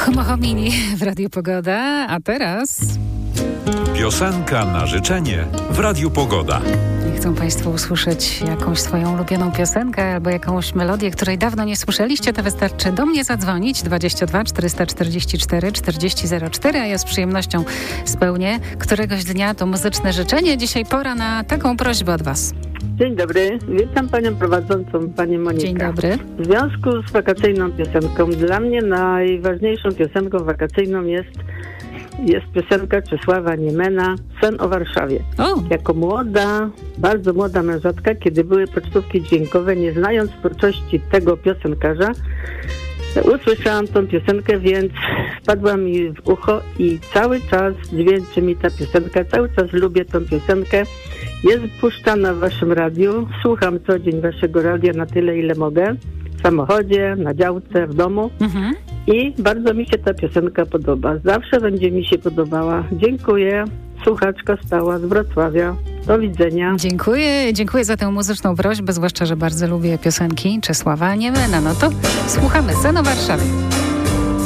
Homo homini w Radiu Pogoda, a teraz... Piosenka na życzenie w Radiu Pogoda. Chcą Państwo usłyszeć jakąś swoją ulubioną piosenkę albo jakąś melodię, której dawno nie słyszeliście, to wystarczy do mnie zadzwonić 22 444 4004, a ja z przyjemnością spełnię któregoś dnia to muzyczne życzenie. Dzisiaj pora na taką prośbę od Was. Dzień dobry, witam Panią prowadzącą, Pani Monikę. Dzień dobry. W związku z wakacyjną piosenką, dla mnie najważniejszą piosenką wakacyjną jest piosenka Czesława Niemena Sen o Warszawie. Jako młoda, bardzo młoda mężatka, kiedy były pocztówki dźwiękowe, nie znając twórczości tego piosenkarza, usłyszałam tą piosenkę, więc wpadła mi w ucho i cały czas dźwięczy mi ta piosenka, cały czas lubię tą piosenkę. Jest puszczana w Waszym radiu, słucham co dzień Waszego radia na tyle, ile mogę, w samochodzie, na działce, w domu. I bardzo mi się ta piosenka podoba. Zawsze będzie mi się podobała. Dziękuję. Słuchaczka stała z Wrocławia. Do widzenia. Dziękuję za tę muzyczną prośbę, zwłaszcza, że bardzo lubię piosenki Czesława Niemena. No to słuchamy Sen o Warszawie.